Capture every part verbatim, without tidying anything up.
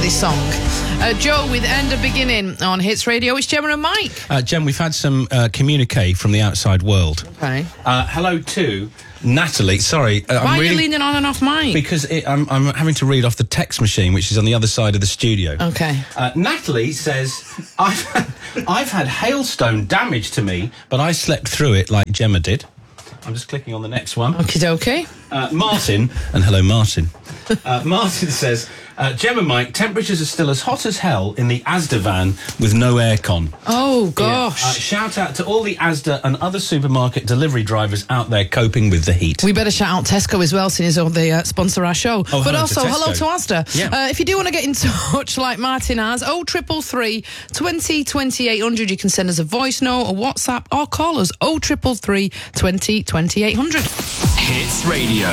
this song. Uh, Joe with End of Beginning on Hits Radio. It's Gemma and Mike. Uh, Gem, we've had some uh, communique from the outside world. Okay. Uh, hello to Natalie. Sorry. Uh, Why I'm are really, you leaning on and off mic? Because it, I'm, I'm having to read off the text machine, which is on the other side of the studio. Okay. Uh, Natalie says, I've had, I've had hailstone damage to me, but I slept through it like Gemma did. I'm just clicking on the next one. Okie dokie. Uh, Martin, and hello, Martin. Uh, Martin says, uh, Gemma, Mike, temperatures are still as hot as hell in the Asda van with no aircon. Oh, gosh. Yeah. Uh, shout out to all the Asda and other supermarket delivery drivers out there coping with the heat. We better shout out Tesco as well, seeing as though they uh, sponsor our show. Oh, but hello also, to hello to Asda. Yeah. Uh, if you do want to get in touch like Martin has, oh triple three, twenty, twenty-eight hundred. You can send us a voice note, a WhatsApp, or call us oh triple three, twenty, twenty-eight hundred. Hits Radio.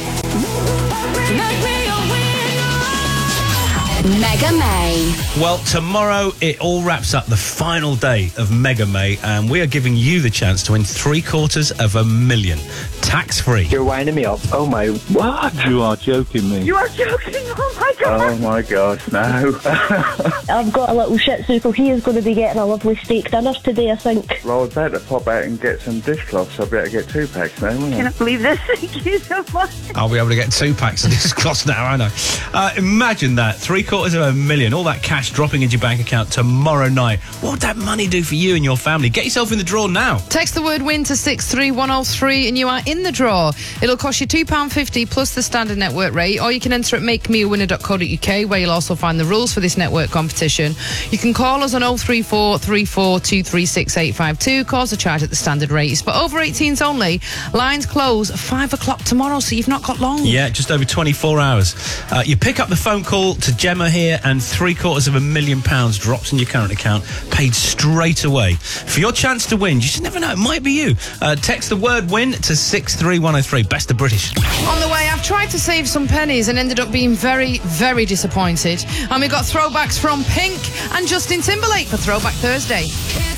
Mega May. Well, tomorrow it all wraps up the final day of Mega May, and we are giving you the chance to win three quarters of a million, tax-free. You're winding me up. Oh my, what? You are joking me. You are joking, oh my god. Oh my gosh, no. I've got a little shih tzu, so he is going to be getting a lovely steak dinner today, I think. Well, I'd better pop out and get some dishcloths. I'll be able to get two packs now, won't I? I cannot believe this. Thank you so much. I'll be able to get two packs of dishcloths now, I know. Uh, imagine that, three quarters of a million, all that cash dropping into your bank account tomorrow night. What would that money do for you and your family? Get yourself in the draw now. Text the word WIN to six three one oh three and you are in the draw. It'll cost you two pounds fifty plus the standard network rate, or you can enter at make me a winner dot co dot uk, where you'll also find the rules for this network competition. You can call us on oh three four, three four two, three six eight five two. Calls are charged at the standard rates, but over eighteens only. Lines close at five o'clock tomorrow, so you've not got long. Yeah, just over twenty-four hours. Uh, you pick up the phone call to Gemma here, and three quarters of a million pounds drops in your current account, paid straight away. For your chance to win, you just never know, it might be you. Uh, text the word WIN to six three one oh three. Best of British. On the way, I've tried to save some pennies and ended up being very, very disappointed. And we got throwbacks from Pink and Justin Timberlake for Throwback Thursday.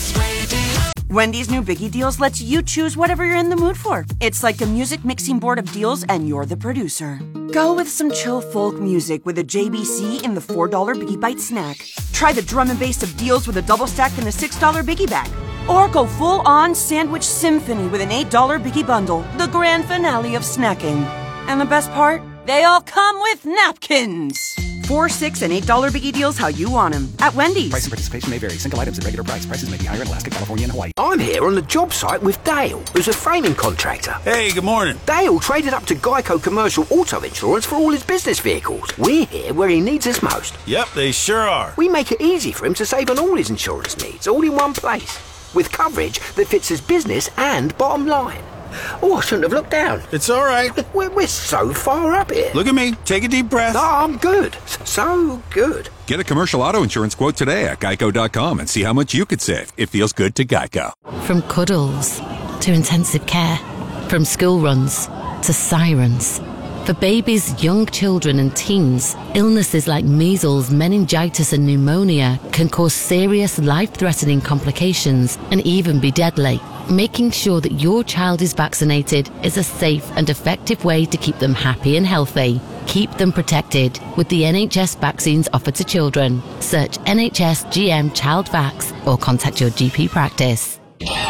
Wendy's new Biggie Deals lets you choose whatever you're in the mood for. It's like a music mixing board of deals, and you're the producer. Go with some chill folk music with a J B C in the four dollar Biggie Bite snack. Try the drum and bass of deals with a double stack in the six dollar Biggie Bag. Or go full-on sandwich symphony with an eight dollar Biggie Bundle, the grand finale of snacking. And the best part? They all come with napkins. Four, six, and eight dollar Biggie Deals how you want them at Wendy's. Price and participation may vary. Single items at regular price. Prices may be higher in Alaska, California, and Hawaii. I'm here on the job site with Dale, who's a framing contractor. Hey, good morning. Dale traded up to Geico Commercial Auto Insurance for all his business vehicles. We're here where he needs us most. Yep, they sure are. We make it easy for him to save on all his insurance needs, all in one place, with coverage that fits his business and bottom line. Oh, I shouldn't have looked down. It's all right. We're, we're so far up here. Look at me. Take a deep breath. Oh, I'm good. So good. Get a commercial auto insurance quote today at geico dot com and see how much you could save. It feels good to Geico. From cuddles to intensive care, from school runs to sirens. For babies, young children and teens, illnesses like measles, meningitis and pneumonia can cause serious life-threatening complications and even be deadly. Making sure that your child is vaccinated is a safe and effective way to keep them happy and healthy. Keep them protected with the N H S vaccines offered to children. Search N H S G M Child Vax or contact your G P practice.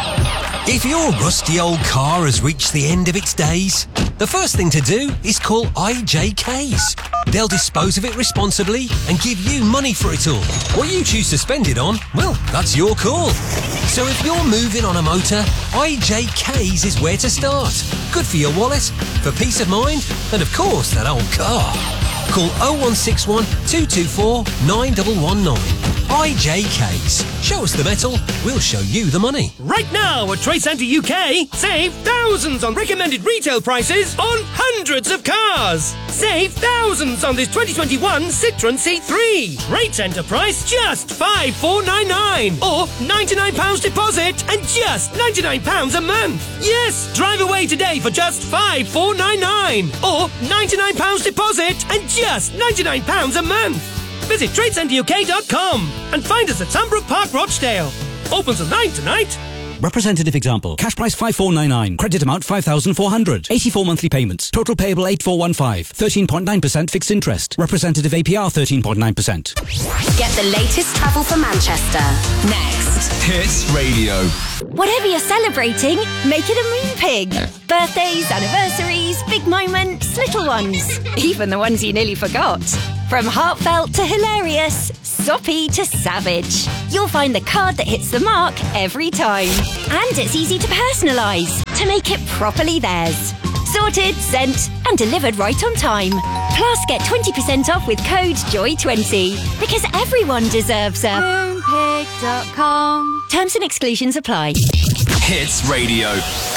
If your rusty old car has reached the end of its days, the first thing to do is call I J Ks. They'll dispose of it responsibly and give you money for it all. What you choose to spend it on, well, that's your call. So if you're moving on a motor, I J Ks is where to start. Good for your wallet, for peace of mind, and of course that old car. Call oh one six one, two two four, nine one one nine. I J Ks. Show us the metal, we'll show you the money. Right now at Trade Centre U K, save thousands on recommended retail prices on hundreds of cars. Save thousands on this twenty twenty-one Citroën C three. Trade Centre price just five four nine nine. Or ninety-nine pounds deposit and just ninety-nine pounds a month. Yes, drive away today for just five four nine nine. Or ninety-nine pounds deposit and just ninety-nine pounds a month. Visit trade centre U K dot com and find us at Sunbrook Park, Rochdale. Opens at nine tonight. Representative example. Cash price five four nine nine. Credit amount five thousand four hundred. eighty-four monthly payments. Total payable eight four one five. thirteen point nine percent fixed interest. Representative A P R thirteen point nine percent. Get the latest travel for Manchester. Next. Hits Radio. Whatever you're celebrating, make it a moon pig. Birthdays, anniversaries, big moments, little ones. Even the ones you nearly forgot. From heartfelt to hilarious, soppy to savage. You'll find the card that hits the mark every time. And it's easy to personalise, to make it properly theirs. Sorted, sent and delivered right on time. Plus get twenty percent off with code joy twenty. Because everyone deserves a moonpig dot com. Terms and exclusions apply. Hits Radio.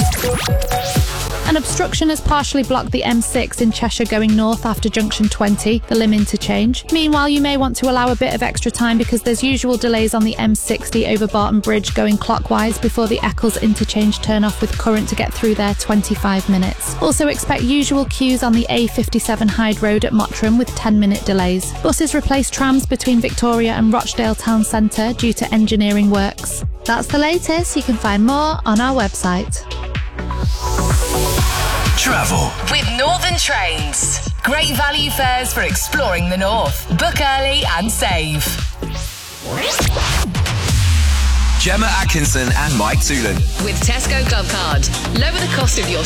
An obstruction has partially blocked the M six in Cheshire going north after junction twenty, the Lim interchange. Meanwhile, you may want to allow a bit of extra time because there's usual delays on the M sixty over Barton Bridge going clockwise before the Eccles interchange turn off with current to get through there twenty-five minutes. Also expect usual queues on the A fifty-seven Hyde Road at Mottram with ten minute delays. Buses replace trams between Victoria and Rochdale Town Centre due to engineering works. That's the latest. You can find more on our website. Travel with Northern Trains. Great value fares for exploring the north. Book early and save. Gemma Atkinson and Mike Toolan. With Tesco Club Card. Lower the cost of your